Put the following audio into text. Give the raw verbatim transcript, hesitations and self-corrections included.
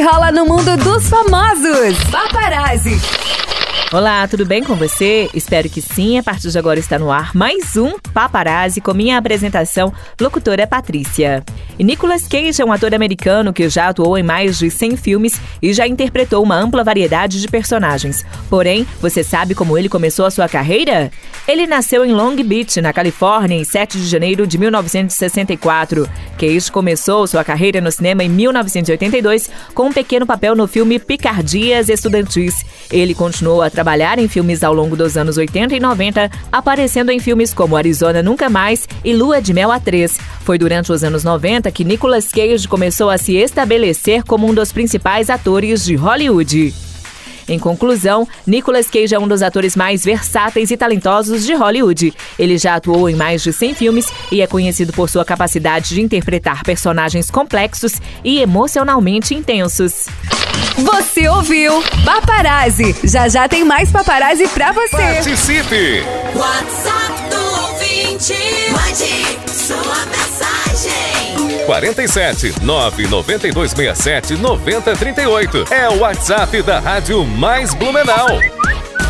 rola no mundo dos famosos. Paparazzi. Olá, tudo bem com você? Espero que sim. A partir de agora está no ar mais um Paparazzi com minha apresentação, locutora Patrícia. E Nicolas Cage é um ator americano que já atuou em mais de cem filmes e já interpretou uma ampla variedade de personagens. Porém, você sabe como ele começou a sua carreira? Ele nasceu em Long Beach, na Califórnia, em sete de janeiro de mil novecentos e sessenta e quatro. Cage começou sua carreira no cinema em mil novecentos e oitenta e dois com um pequeno papel no filme Picardias Estudantis. Ele continuou a trabalhar em filmes ao longo dos anos oitenta e noventa, aparecendo em filmes como Arizona Nunca Mais e Lua de Mel a três. Foi durante os anos noventa que Nicolas Cage começou a se estabelecer como um dos principais atores de Hollywood. Em conclusão, Nicolas Cage é um dos atores mais versáteis e talentosos de Hollywood. Ele já atuou em mais de cem filmes e é conhecido por sua capacidade de interpretar personagens complexos e emocionalmente intensos. Você ouviu Paparazzi. Já já tem mais Paparazzi pra você. Participe! WhatsApp do ouvinte. Mande sua mensagem. quarenta e sete, nove nove dois seis sete, nove zero três oito. É o WhatsApp da Rádio Mais Blumenau.